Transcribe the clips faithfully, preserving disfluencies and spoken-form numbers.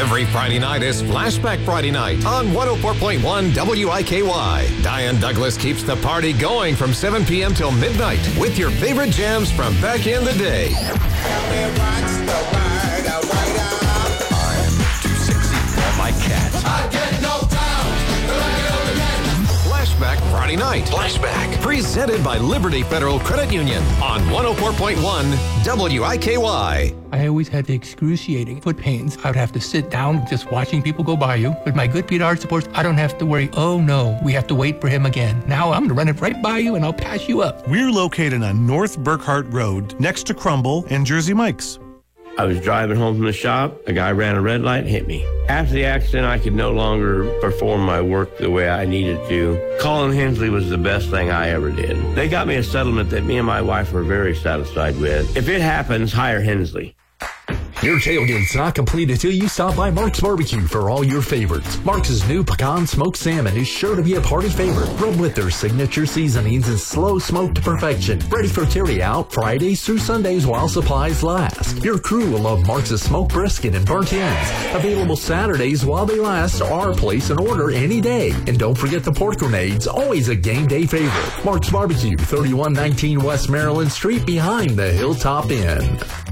Every Friday night is Flashback Friday night on one oh four point one W I K Y. Diane Douglas keeps the party going from seven p.m. till midnight with your favorite jams from back in the day. I'm too sexy for my cat. I get no Flashback Friday night. Flashback. Presented by Liberty Federal Credit Union on one oh four point one W I K Y. I always had the excruciating foot pains. I would have to sit down just watching people go by you. With my good Pete Art supports, I don't have to worry, oh no, we have to wait for him again. Now I'm going to run it right by you and I'll pass you up. We're located on North Burkhart Road, next to Crumble and Jersey Mike's. I was driving home from the shop. A guy ran a red light and hit me. After the accident, I could no longer perform my work the way I needed to. Calling Hensley was the best thing I ever did. They got me a settlement that me and my wife were very satisfied with. If it happens, hire Hensley. Your tailgate's not complete until you stop by Mark's Barbecue for all your favorites. Mark's new pecan smoked salmon is sure to be a party favorite, rubbed with their signature seasonings and slow smoked to perfection. Ready for carry out Fridays through Sundays while supplies last. Your crew will love Mark's smoked brisket and burnt ends. Available Saturdays while they last, or place an order any day. And don't forget the pork grenades, always a game day favorite. Mark's Barbecue, thirty-one nineteen West Maryland Street behind the Hilltop Inn.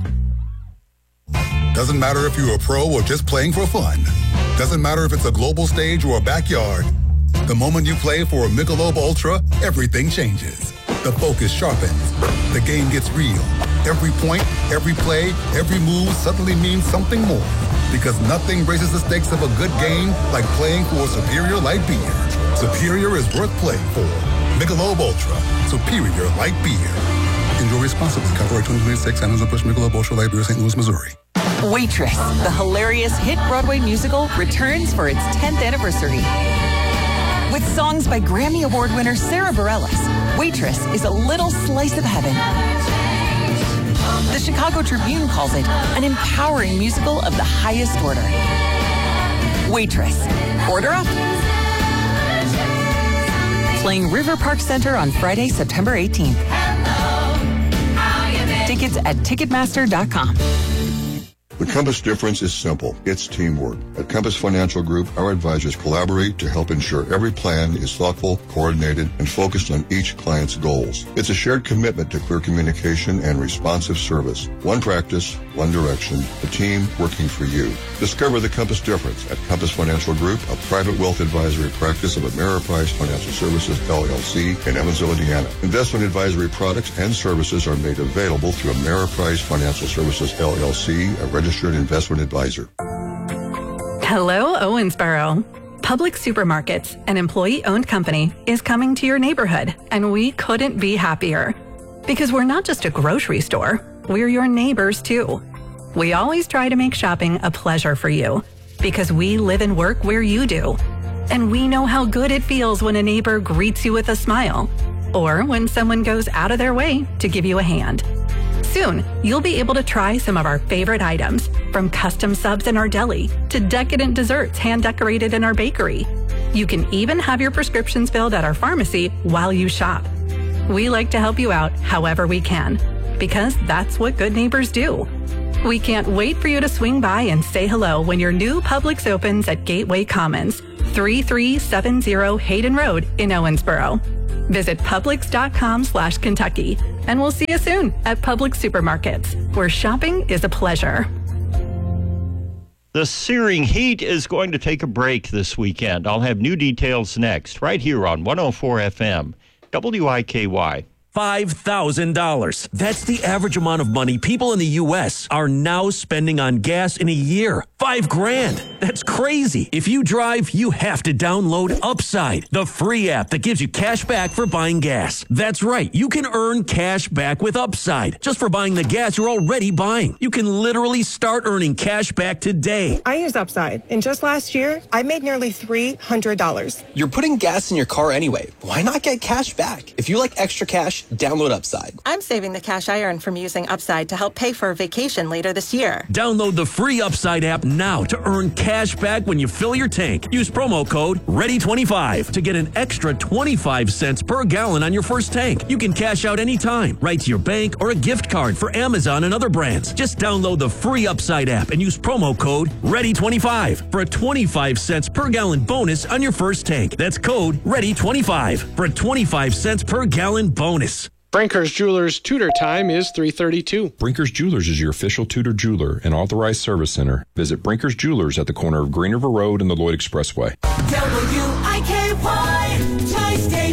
Doesn't matter if you're a pro or just playing for fun. Doesn't matter if it's a global stage or a backyard. The moment you play for a Michelob Ultra, everything changes. The focus sharpens. The game gets real. Every point, every play, every move suddenly means something more. Because nothing raises the stakes of a good game like playing for a superior light beer. Superior is worth playing for. Michelob Ultra. Superior light beer. Enjoy responsibly. Copyright twenty twenty-six. Anheuser-Busch Michelob Ultra Light Beer, Saint Louis, Missouri. Waitress, the hilarious hit Broadway musical, returns for its tenth anniversary. With songs by Grammy Award winner Sarah Bareilles, Waitress is a little slice of heaven. The Chicago Tribune calls it an empowering musical of the highest order. Waitress. Order up. Playing River Park Center on Friday, September eighteenth. Tickets at Ticketmaster dot com. The Compass difference is simple. It's teamwork. At Compass Financial Group, our advisors collaborate to help ensure every plan is thoughtful, coordinated, and focused on each client's goals. It's a shared commitment to clear communication and responsive service. One practice, one direction, a team working for you. Discover the Compass difference at Compass Financial Group, a private wealth advisory practice of Ameriprise Financial Services, L L C, in Evansville, Indiana. Investment advisory products and services are made available through Ameriprise Financial Services, L L C, a registered investment advisor. Hello, Owensboro. Public Supermarkets, an employee-owned company, is coming to your neighborhood, and we couldn't be happier. Because we're not just a grocery store, we're your neighbors too. We always try to make shopping a pleasure for you, because we live and work where you do. And we know how good it feels when a neighbor greets you with a smile, or when someone goes out of their way to give you a hand. Soon, you'll be able to try some of our favorite items, from custom subs in our deli to decadent desserts hand-decorated in our bakery. You can even have your prescriptions filled at our pharmacy while you shop. We like to help you out however we can, because that's what good neighbors do. We can't wait for you to swing by and say hello when your new Publix opens at Gateway Commons, thirty-three seventy Hayden Road in Owensboro. Visit Publix.com slash Kentucky, and we'll see you soon at Publix Supermarkets, where shopping is a pleasure. The searing heat is going to take a break this weekend. I'll have new details next, right here on one oh four F M, W I K Y. five thousand dollars. That's the average amount of money people in the U S are now spending on gas in a year. Five grand. That's crazy. If you drive, you have to download Upside, the free app that gives you cash back for buying gas. That's right. You can earn cash back with Upside just for buying the gas you're already buying. You can literally start earning cash back today. I use Upside, and just last year, I made nearly three hundred dollars. You're putting gas in your car anyway. Why not get cash back? If you like extra cash, Download Upside. I'm saving the cash I earn from using Upside to help pay for a vacation later this year. Download the free Upside app now to earn cash back when you fill your tank. Use promo code ready twenty-five to get an extra twenty-five cents per gallon on your first tank. You can cash out anytime, right to your bank or a gift card for Amazon and other brands. Just download the free Upside app and use promo code ready twenty-five for a twenty-five cents per gallon bonus on your first tank. That's code ready twenty-five for a twenty-five cents per gallon bonus. Brinker's Jewelers Tudor time is three thirty-two. Brinker's Jewelers is your official Tudor jeweler and authorized service center. Visit Brinker's Jewelers at the corner of Green River Road and the Lloyd Expressway. W I K Y Tri-State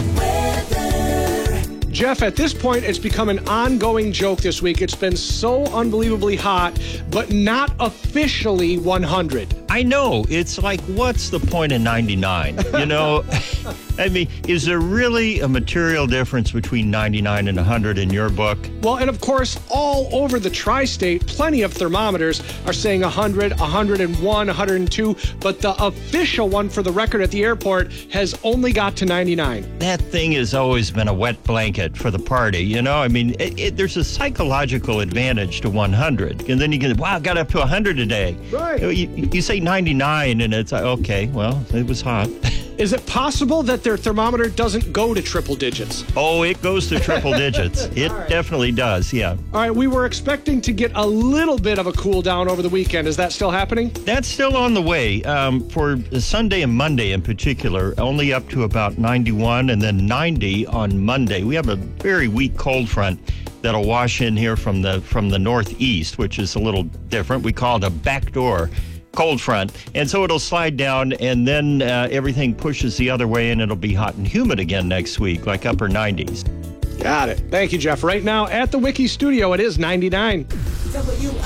Weather. Jeff, at this point, it's become an ongoing joke this week. It's been so unbelievably hot, but not officially one hundred. I know. It's like, what's the point of ninety-nine? You know, I mean, is there really a material difference between ninety-nine and one hundred in your book? Well, and of course, all over the tri-state, plenty of thermometers are saying one hundred, one hundred one, one hundred two, but the official one for the record at the airport has only got to ninety-nine. That thing has always been a wet blanket for the party, you know? I mean, it, it, there's a psychological advantage to one hundred, and then you can, wow, got up to one hundred today. Right. You, you, you say ninety-nine, and it's like, okay, well, it was hot. Is it possible that their thermometer doesn't go to triple digits? Oh, it goes to triple digits. It right. definitely does, yeah. All right, we were expecting to get a little bit of a cool down over the weekend. Is that still happening? That's still on the way. Um, for Sunday and Monday in particular, only up to about ninety-one and then ninety on Monday. We have a very weak cold front that'll wash in here from the from the northeast, which is a little different. We call it a backdoor cold front, and so it'll slide down, and then uh, everything pushes the other way, and it'll be hot and humid again next week, like upper nineties. Got it. Thank you, Jeff. Right now at the Wiki Studio, it is ninety-nine.